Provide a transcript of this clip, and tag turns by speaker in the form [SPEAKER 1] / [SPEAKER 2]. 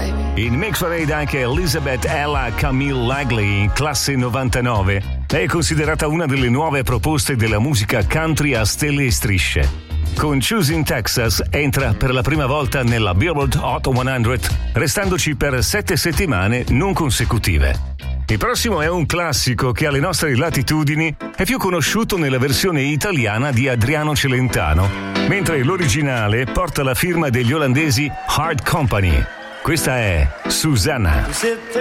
[SPEAKER 1] In Mix Parade anche Elizabeth Ella Camille Lagley, classe 99. È considerata una delle nuove proposte della musica country a stelle e strisce. Con Choosing Texas entra per la prima volta nella Billboard Hot 100, restandoci per 7 settimane non consecutive. Il prossimo è un classico che alle nostre latitudini è più conosciuto nella versione italiana di Adriano Celentano, mentre l'originale porta la firma degli olandesi Hard Company. Questa è Susanna.